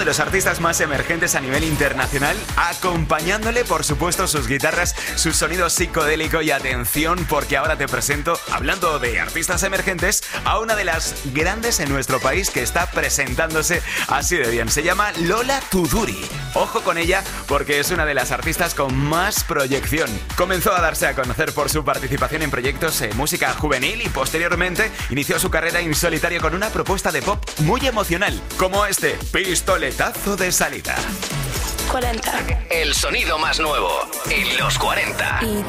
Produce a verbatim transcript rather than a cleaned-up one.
los artistas más emergentes a nivel internacional, acompañándole, por supuesto, sus guitarras, su sonido psicodélico y atención, porque ahora te presento, hablando de artistas emergentes, a una de las grandes en nuestro país que está presentándose así de bien. Se llama Lola Tuduri. Ojo con ella porque es una de las artistas con más proyección. Comenzó a darse a conocer por su participación en proyectos de música juvenil y posteriormente inició su carrera en solitario con una propuesta de pop muy emocional, como este pistoletazo de salida. cuarenta. El sonido más nuevo en los cuarenta. Y